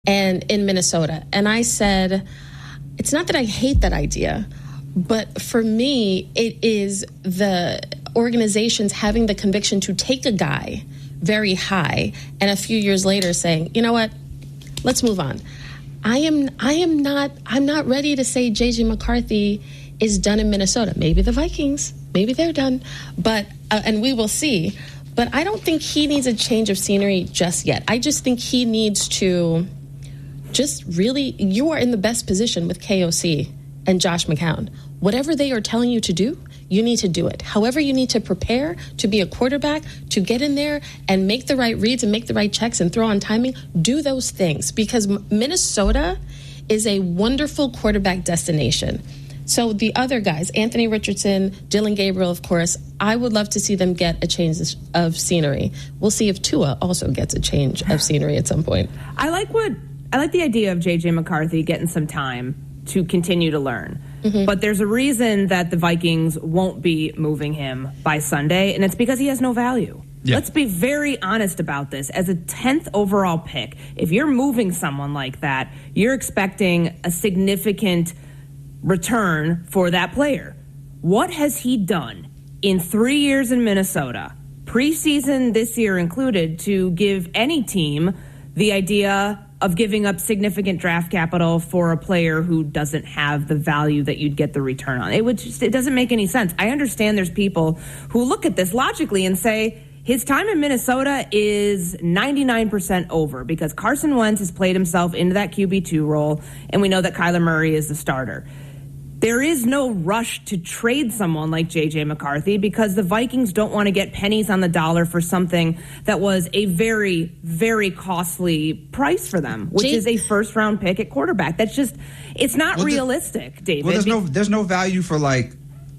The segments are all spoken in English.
and in Minnesota. And I said, it's not that I hate that idea, but for me, it is the organizations having the conviction to take a guy very high and a few years later saying, you know what, let's move on. I'm not ready to say JJ McCarthy is done in Minnesota. Maybe the Vikings, maybe they're done, but and we will see. But I don't think he needs a change of scenery just yet. I just think he needs to just really, you are in the best position with KOC and Josh McCown. Whatever they are telling you to do, you need to do it. However, you need to prepare to be a quarterback, to get in there and make the right reads and make the right checks and throw on timing. Do those things, because Minnesota is a wonderful quarterback destination. So the other guys, Anthony Richardson, Dillon Gabriel, of course, I would love to see them get a change of scenery. We'll see if Tua also gets a change of scenery at some point. I like the idea of JJ McCarthy getting some time to continue to learn. Mm-hmm. But there's a reason that the Vikings won't be moving him by Sunday, and it's because he has no value. Yeah. Let's be very honest about this. As a 10th overall pick, if you're moving someone like that, you're expecting a significant return for that player. What has he done in 3 years in Minnesota, preseason this year included, to give any team the idea of giving up significant draft capital for a player who doesn't have the value that you'd get the return on? It doesn't make any sense. I understand there's people who look at this logically and say his time in Minnesota is 99% over because Carson Wentz has played himself into that QB2 role, and we know that Kyler Murray is the starter. There is no rush to trade someone like J.J. McCarthy because the Vikings don't want to get pennies on the dollar for something that was a very, very costly price for them, which is a first-round pick at quarterback. That's just, it's not realistic, David. Well, there's no value for I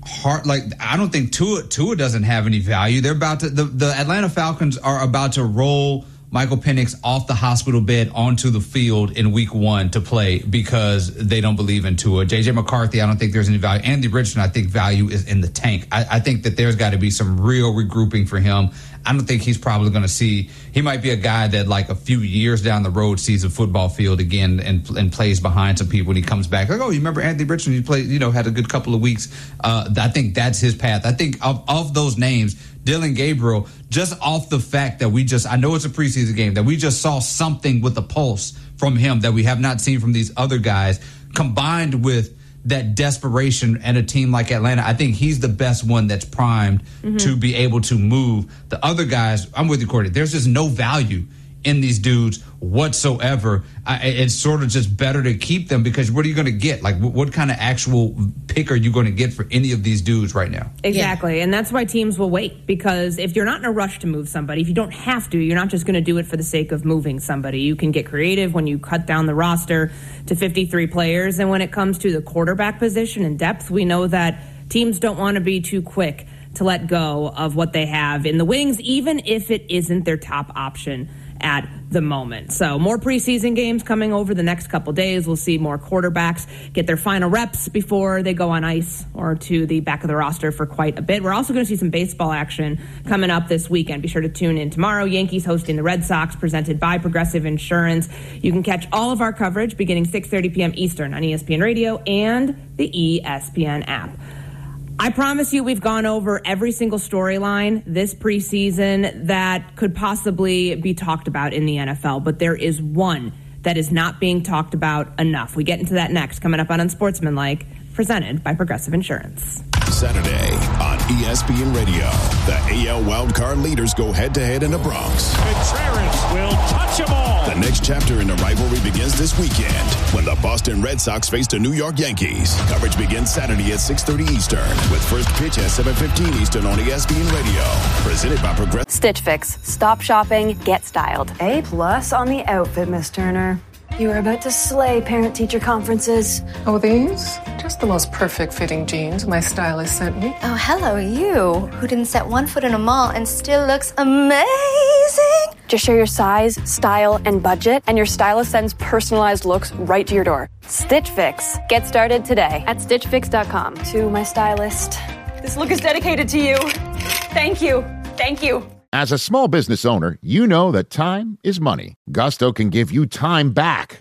don't think Tua doesn't have any value. They're about to, the Atlanta Falcons are about to roll Michael Penix off the hospital bed onto the field in week 1 to play because they don't believe in Tua. J.J. McCarthy, I don't think there's any value. Andy Richardson, I think value is in the tank. I think that there's got to be some real regrouping for him. I don't think he's probably going to see. He might be a guy that a few years down the road sees a football field again and plays behind some people when he comes back. You remember Anthony Richardson? He played, had a good couple of weeks. I think that's his path. I think of those names, Dillon Gabriel, just off the fact that I know it's a preseason game, that we just saw something with a pulse from him that we have not seen from these other guys, combined with that desperation and a team like Atlanta. I think he's the best one that's primed to be able to move. The other guys, I'm with you, Courtney, there's just no value in these dudes whatsoever. It's sort of just better to keep them because what are you going to get? What kind of actual pick are you going to get for any of these dudes right now? Exactly, and that's why teams will wait, because if you're not in a rush to move somebody, if you don't have to, you're not just going to do it for the sake of moving somebody. You can get creative when you cut down the roster to 53 players, and when it comes to the quarterback position and depth, we know that teams don't want to be too quick to let go of what they have in the wings, even if it isn't their top option at the moment. So more preseason games coming over the next couple days. We'll see more quarterbacks get their final reps before they go on ice or to the back of the roster for quite a bit. We're also going to see some baseball action coming up this weekend. Be sure to tune in tomorrow. Yankees hosting the Red Sox, presented by Progressive Insurance. You can catch all of our coverage beginning 6:30 p.m. Eastern on ESPN Radio and the ESPN app. I promise you we've gone over every single storyline this preseason that could possibly be talked about in the NFL, but there is one that is not being talked about enough. We get into that next, coming up on Unsportsmanlike, presented by Progressive Insurance. Saturday on ESPN Radio, the AL wildcard leaders go head-to-head in the Bronx. Contreras will touch them all. The next chapter in the rivalry begins this weekend when the Boston Red Sox face the New York Yankees. Coverage begins Saturday at 6:30 Eastern with first pitch at 7:15 Eastern on ESPN Radio. Presented by Progressive. Stitch Fix. Stop shopping, get styled. A+ on the outfit, Miss Turner. You are about to slay parent-teacher conferences. Oh, these? Just the most perfect fitting jeans my stylist sent me. Oh, hello, you, who didn't set one foot in a mall and still looks amazing. Just share your size, style, and budget, and your stylist sends personalized looks right to your door. Stitch Fix. Get started today at StitchFix.com. To my stylist. This look is dedicated to you. Thank you. Thank you. As a small business owner, you know that time is money. Gusto can give you time back.